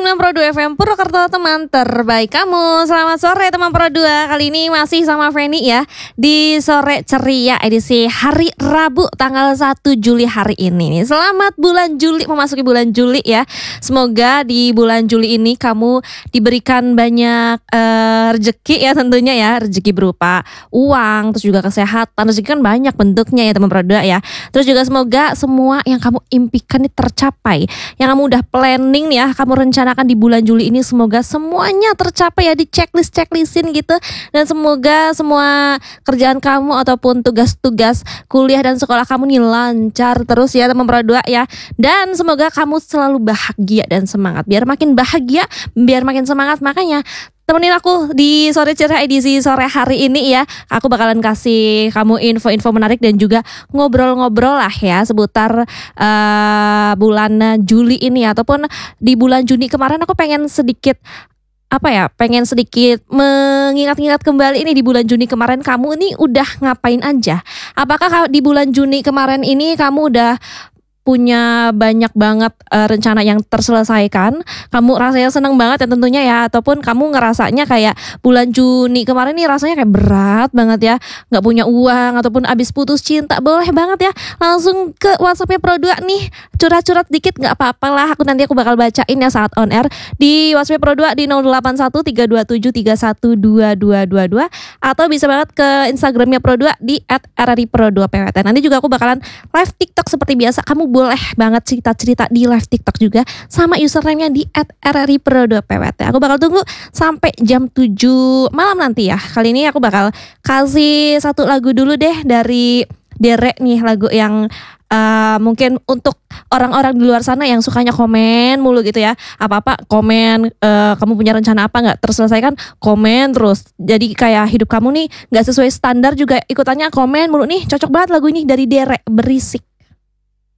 109,2 FM Purwokerto, teman terbaik kamu. Selamat sore teman Pro 2. Kali ini masih sama Feni ya, di Sore Ceria edisi hari Rabu tanggal 1 Juli hari ini nih. Selamat bulan Juli, memasuki bulan Juli ya. Semoga di bulan Juli ini kamu diberikan banyak rezeki ya, tentunya ya. Rezeki berupa uang, terus juga kesehatan. Rezeki kan banyak bentuknya ya teman Pro 2 ya. Terus juga semoga semua yang kamu impikan ini tercapai. Yang kamu udah planning nih ya, kamu rencanakan di bulan Juli ini, semoga semuanya tercapai ya, di checklist-checklistin gitu. Dan semoga semua kerjaan kamu ataupun tugas-tugas kuliah dan sekolah kamu nih lancar terus ya teman Pro 2 ya. Dan semoga kamu selalu bahagia dan semangat. Biar makin bahagia, biar makin semangat. Makanya temenin aku di Sore Ceria edisi sore hari ini ya. Aku bakalan kasih kamu info-info menarik dan juga ngobrol-ngobrol lah ya seputar bulan Juli ini, ataupun di bulan Juni kemarin. Aku pengen sedikit mengingat-ingat kembali ini di bulan Juni kemarin kamu ini udah ngapain aja. Apakah di bulan Juni kemarin ini kamu udah punya banyak banget rencana yang terselesaikan, kamu rasanya seneng banget ya tentunya ya, ataupun kamu ngerasanya kayak bulan Juni kemarin nih rasanya kayak berat banget ya, nggak punya uang ataupun abis putus cinta. Boleh banget ya langsung ke WhatsAppnya Pro 2 nih, curhat-curhat dikit nggak apa-apa lah, nanti aku bakal bacain ya saat on air di WhatsApp Pro 2 di 081327312222, atau bisa banget ke Instagramnya Pro 2 di @rripro2pwt. Nanti juga aku bakalan live TikTok seperti biasa. Kamu boleh banget cerita-cerita di live TikTok juga sama username-nya di @rripro2pwt. Aku bakal tunggu sampai jam 7 malam nanti ya. Kali ini aku bakal kasih satu lagu dulu deh dari Dere nih, lagu yang mungkin untuk orang-orang di luar sana yang sukanya komen mulu gitu ya. Apa-apa komen, kamu punya rencana apa nggak terselesaikan, komen terus. Jadi kayak hidup kamu nih nggak sesuai standar juga ikutannya komen mulu nih. Cocok banget lagu ini dari Dere, Berisik.